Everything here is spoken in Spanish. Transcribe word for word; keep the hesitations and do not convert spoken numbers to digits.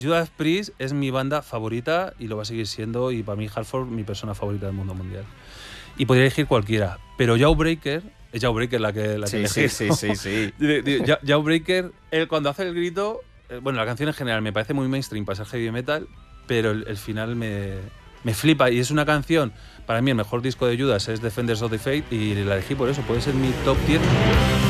Judas Priest es mi banda favorita y lo va a seguir siendo, y para mí Halford mi persona favorita del mundo mundial. Y podría elegir cualquiera, pero Jawbreaker, es Jawbreaker la que la que Sí, elegí. sí, sí, sí, sí. Digo, digo, Ja- Jawbreaker, él cuando hace el grito, eh, bueno, la canción en general me parece muy mainstream para ser heavy metal, pero el, el final me, me flipa y es una canción, para mí el mejor disco de Judas es Defenders of the Faith y la elegí por eso, puede ser mi top diez.